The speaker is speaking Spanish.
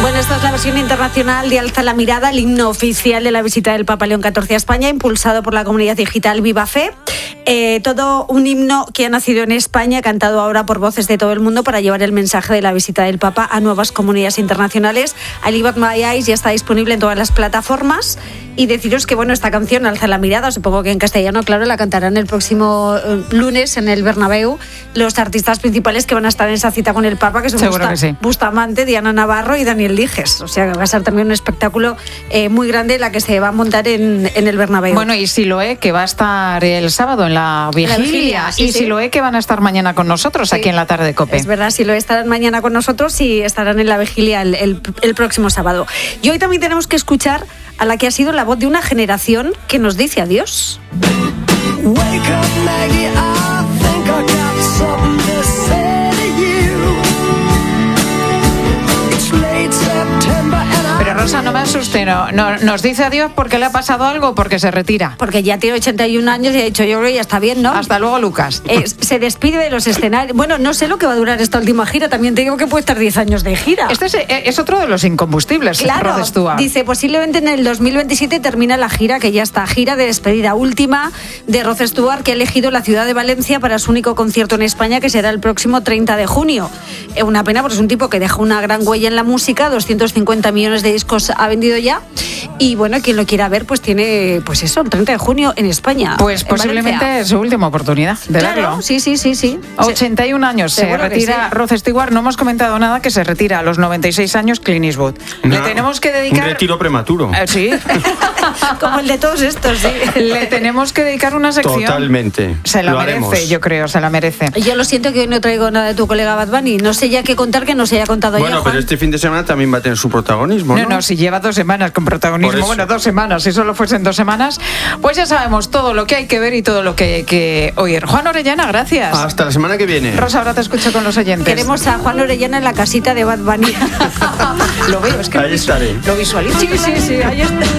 Bueno, esta es la versión internacional de Alza la Mirada, el himno oficial de la visita del Papa León XIV a España, impulsado por la comunidad digital Viva Fe. Todo un himno que ha nacido en España, cantado ahora por voces de todo el mundo para llevar el mensaje de la visita del Papa a nuevas comunidades internacionales. I Live at My Eyes ya está disponible en todas las plataformas. Y deciros que, bueno, esta canción, Alza la Mirada, supongo que en castellano, claro, la cantarán el próximo lunes en el Bernabéu los artistas principales que van a estar en esa cita con el Papa, que son Bustamante, Diana Navarro y Daniel Dijes. O sea, que va a ser también un espectáculo muy grande la que se va a montar en el Bernabéu. Bueno, y Siloé, que va a estar el sábado en la vigilia. Sí, y Siloé, que van a estar mañana con nosotros aquí en la tarde de COPE. Es verdad, Siloé estarán mañana con nosotros y estarán en la vigilia el próximo sábado. Y hoy también tenemos que escuchar a la que ha sido la voz de una generación que nos dice adiós. Wake up, Maggie, I think I got something to say to you. It's late September and Pero Rosa, no me asuste, no, nos dice adiós porque le ha pasado algo o porque se retira. Porque ya tiene 81 años y ha dicho, yo creo que ya está bien, ¿no? Hasta luego, Lucas. Se despide de los escenarios. Bueno, no sé lo que va a durar esta última gira, también te digo que puede estar 10 años de gira. Este es otro de los incombustibles, claro, Rod Stewart. Dice, posiblemente en el 2027 termina la gira, que ya está, gira de despedida última de Rod Stewart, que ha elegido la ciudad de Valencia para su único concierto en España, que será el próximo 30 de junio. Una pena, porque es un tipo que deja una gran huella en la música, 250 millones de discos ha vendido ya, y bueno, quien lo quiera ver, pues tiene, pues eso, el 30 de junio en España. Pues posiblemente es su última oportunidad de verlo. Sí. 81 años se retira Rod Stewart. No hemos comentado nada, que se retira a los 96 años Clint Eastwood. Le tenemos que dedicar... Un retiro prematuro. Sí. Como el de todos estos, sí. Le tenemos que dedicar una sección. Totalmente. Se la Lo merece, haremos. yo creo, se la merece. Yo lo siento que hoy no traigo nada de tu colega Bad Bunny. No sé ya qué contar que no se haya contado ya, Bueno, Juan. pero este fin de semana también va a tener su protagonismo, ¿no? No, si lleva 2 semanas con Por protagonismo. eso. Bueno, 2 semanas, si solo fuesen 2 semanas, pues ya sabemos todo lo que hay que ver y todo lo que hay que oír. Juan Orellana, gracias. Hasta la semana que viene. Rosa, ahora te escucho con los oyentes. Queremos a Juan Orellana en la casita de Bad Bunny. Lo veo, es que Ahí estaré. lo visualizo. Sí, ahí está.